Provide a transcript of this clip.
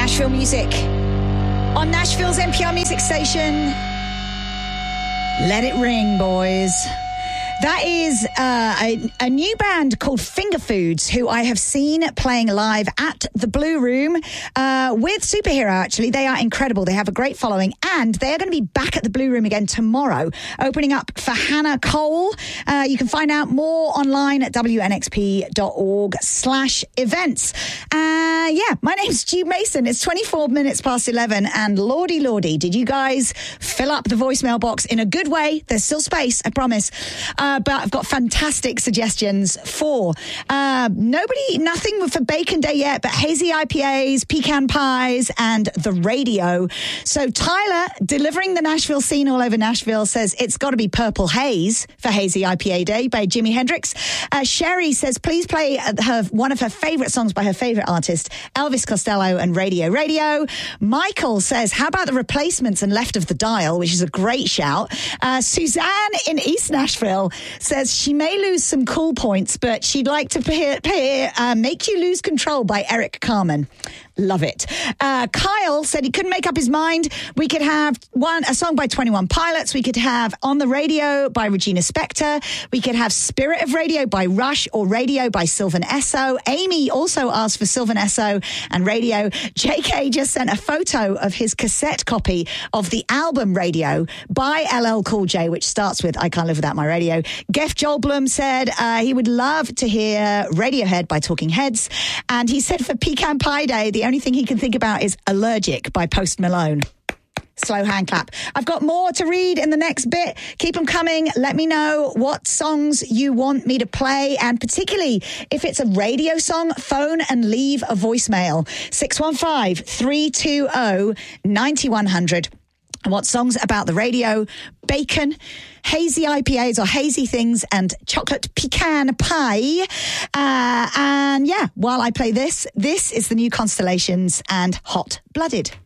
Nashville music on Nashville's NPR music station. Let it ring, boys. That is a new band called Finger Foods, who I have seen playing live at the Blue Room with Superhero, actually. They are incredible. They have a great following, and they are going to be back at the Blue Room again tomorrow, opening up for Hannah Cole. You can find out more online at wnxp.org/events. My name's Stu Mason. It's 24 minutes past 11, and lordy, did you guys fill up the voicemail box in a good way? There's still space, I promise. But I've got fantastic suggestions for nothing for Bacon Day yet, but hazy IPAs, pecan pies, and the radio. So Tyler, delivering the Nashville scene all over Nashville, says it's got to be Purple Haze for Hazy IPA Day by Jimi Hendrix. Sherry says please play one of her favourite songs by her favourite artist, Elvis Costello, and Radio. Michael says, how about the Replacements and Left of the Dial, which is a great shout. Suzanne in East Nashville says she may lose some cool points, but she'd like to hear Make You Lose Control by Eric Carmen. Love it. Kyle said he couldn't make up his mind. We could have a song by 21 Pilots. We could have On the Radio by Regina Spektor. We could have Spirit of Radio by Rush, or Radio by Sylvan Esso. Amy also asked for Sylvan Esso and Radio. JK just sent a photo of his cassette copy of the album Radio by LL Cool J, which starts with I Can't Live Without My Radio. Geoff Jolblum said he would love to hear Radiohead by Talking Heads. And he said for Pecan Pie Day, the only thing he can think about is Allergic by Post Malone. Slow hand clap. I've got more to read in the next bit. Keep them coming. Let me know what songs you want me to play, and particularly if it's a radio song, phone and leave a voicemail. 615-320-9100. What songs about the radio, bacon, hazy IPAs or hazy things, and chocolate pecan pie. While I play this is the new Constellations and Hot Blooded.